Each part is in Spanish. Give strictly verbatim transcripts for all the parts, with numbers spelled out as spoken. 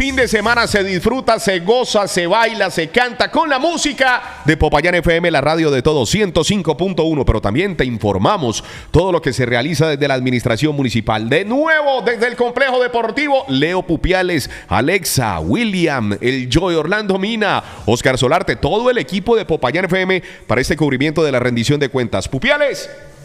fin de semana se disfruta, se goza, se baila, se canta con la música de Popayán F M, la radio de todos, ciento cinco punto uno. Pero también te informamos todo lo que se realiza desde la administración municipal. De nuevo, desde el complejo deportivo, Leo Pupiales, Alexa, William, el Joy, Orlando Mina, Oscar Solarte, todo el equipo de Popayán F M para este cubrimiento de la rendición de cuentas. Pupiales.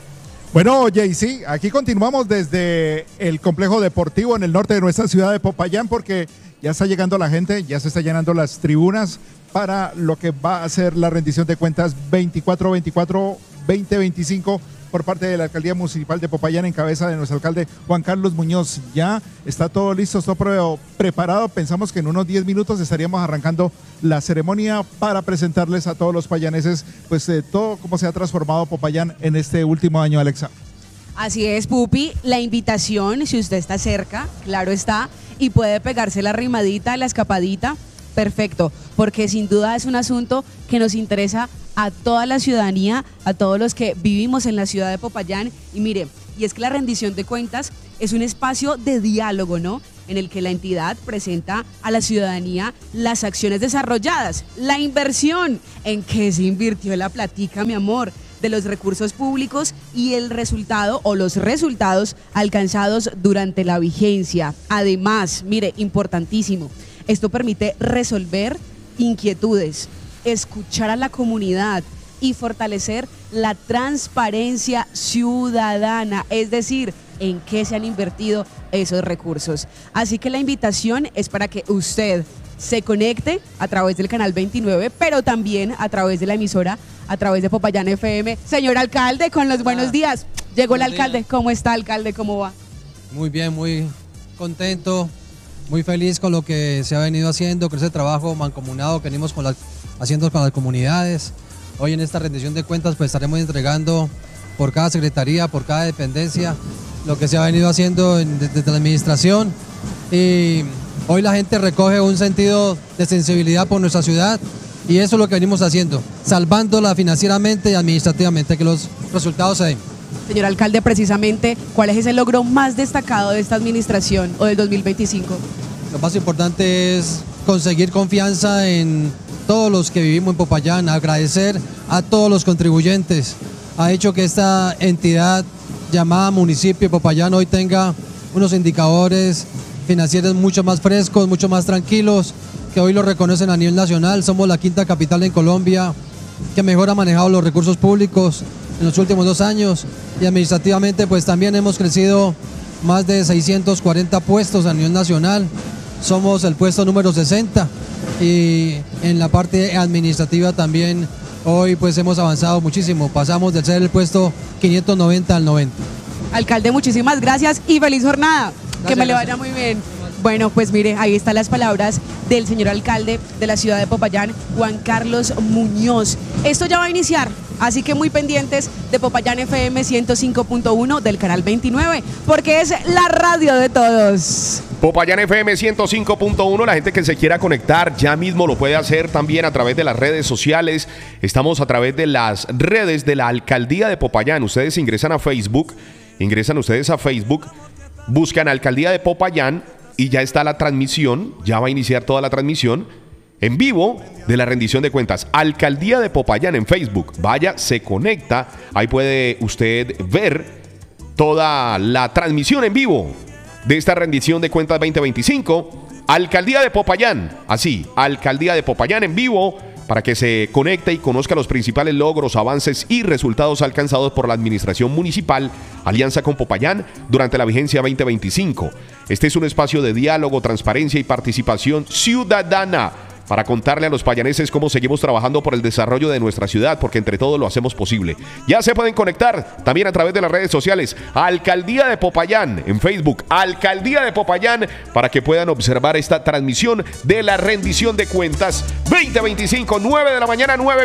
Bueno, Jay, sí, aquí continuamos desde el complejo deportivo en el norte de nuestra ciudad de Popayán, porque ya está llegando la gente, ya se están llenando las tribunas para lo que va a ser la rendición de cuentas veinticuatro veinticuatro veinte veinticinco por parte de la Alcaldía Municipal de Popayán en cabeza de nuestro alcalde Juan Carlos Muñoz. Ya está todo listo, todo preparado. Pensamos que en unos diez minutos estaríamos arrancando la ceremonia para presentarles a todos los payaneses pues eh, todo cómo se ha transformado Popayán en este último año, Alexa. Así es, Pupi, la invitación, si usted está cerca, claro está, y puede pegarse la rimadita, la escapadita, perfecto, porque sin duda es un asunto que nos interesa a toda la ciudadanía, a todos los que vivimos en la ciudad de Popayán. Y mire, y es que la rendición de cuentas es un espacio de diálogo, ¿no?, en el que la entidad presenta a la ciudadanía las acciones desarrolladas, la inversión, en qué se invirtió la platica, mi amor, de los recursos públicos y el resultado o los resultados alcanzados durante la vigencia. Además, mire, importantísimo, esto permite resolver inquietudes, escuchar a la comunidad y fortalecer la transparencia ciudadana, es decir, en qué se han invertido esos recursos. Así que la invitación es para que usted se conecte a través del canal veintinueve, pero también a través de la emisora, a través de Popayán F M. Señor alcalde, con los buenos días. Llegó el alcalde. ¿Cómo está, alcalde? ¿Cómo va? Muy bien, muy contento, muy feliz con lo que se ha venido haciendo, con ese trabajo mancomunado que venimos con las, haciendo con las comunidades. Hoy en esta rendición de cuentas pues estaremos entregando por cada secretaría, por cada dependencia, lo que se ha venido haciendo en, desde la administración. Y hoy la gente recoge un sentido de sensibilidad por nuestra ciudad y eso es lo que venimos haciendo, salvándola financieramente y administrativamente, que los resultados se den. Señor alcalde, precisamente, ¿cuál es ese logro más destacado de esta administración o del dos mil veinticinco? Lo más importante es conseguir confianza en todos los que vivimos en Popayán, agradecer a todos los contribuyentes. Ha hecho que esta entidad llamada municipio de Popayán hoy tenga unos indicadores financieros mucho más frescos, mucho más tranquilos, que hoy lo reconocen a nivel nacional. Somos la quinta capital en Colombia que mejor ha manejado los recursos públicos en los últimos dos años y administrativamente pues también hemos crecido más de seiscientos cuarenta puestos a nivel nacional. Somos el puesto número sesenta y en la parte administrativa también hoy pues hemos avanzado muchísimo. Pasamos de ser el puesto quinientos noventa al noventa. Alcalde, muchísimas gracias y feliz jornada. Gracias, que me le vaya muy bien. Bueno, pues mire, ahí están las palabras del señor alcalde de la ciudad de Popayán, Juan Carlos Muñoz. Esto ya va a iniciar, así que muy pendientes de Popayán F M ciento cinco punto uno del canal veintinueve, porque es la radio de todos. Popayán F M ciento cinco punto uno, la gente que se quiera conectar ya mismo lo puede hacer también a través de las redes sociales. Estamos a través de las redes de la Alcaldía de Popayán. Ustedes ingresan a Facebook, ingresan ustedes a Facebook, buscan Alcaldía de Popayán y ya está la transmisión, ya va a iniciar toda la transmisión en vivo de la rendición de cuentas. Alcaldía de Popayán en Facebook. Vaya, se conecta, ahí puede usted ver toda la transmisión en vivo de esta rendición de cuentas veinte veinticinco. Alcaldía de Popayán, así, Alcaldía de Popayán en vivo, para que se conecte y conozca los principales logros, avances y resultados alcanzados por la administración municipal, alianza con Popayán, durante la vigencia veinte veinticinco. Este es un espacio de diálogo, transparencia y participación ciudadana para contarle a los payaneses cómo seguimos trabajando por el desarrollo de nuestra ciudad, porque entre todos lo hacemos posible. Ya se pueden conectar también a través de las redes sociales, Alcaldía de Popayán en Facebook, Alcaldía de Popayán, para que puedan observar esta transmisión de la rendición de cuentas veinte veinticinco, nueve de la mañana, nueve